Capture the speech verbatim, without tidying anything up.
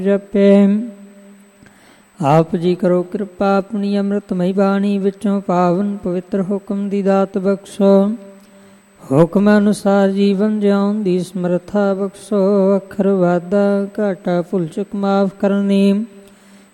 ਜਪੇ। ਆਪ ਜੀ ਕਰੋ ਕਿਰਪਾ ਆਪਣੀ ਅੰਮ੍ਰਿਤਮਈ ਬਾਣੀ ਵਿੱਚੋਂ ਪਾਵਨ ਪਵਿੱਤਰ ਹੁਕਮ ਦੀ ਦਾਤ ਬਖਸ਼ੋ। ਹੁਕਮ ਅਨੁਸਾਰ ਜੀਵਨ ਜਿਉਣ ਦੀ ਸਮਰੱਥਾ ਬਖਸ਼ੋ। ਅੱਖਰ ਵਾਧਾ ਘਾਟਾ ਭੁੱਲ ਚੁੱਕ ਮਾਫ ਕਰਨੀ।